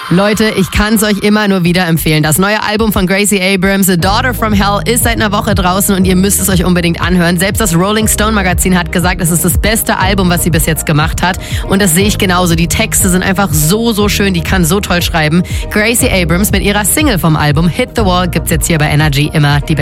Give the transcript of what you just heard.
Leute, ich kann es euch immer nur wieder empfehlen. Das neue Album von Gracie Abrams, A Daughter from Hell, ist seit einer Woche draußen und ihr müsst es euch unbedingt anhören. Selbst das Rolling Stone Magazin hat gesagt, es ist das beste Album, was sie bis jetzt gemacht hat. Und das sehe ich genauso. Die Texte sind einfach so schön, die kann so toll schreiben. Gracie Abrams mit ihrer Single vom Album Hit the Wall gibt's jetzt hier bei Energy immer die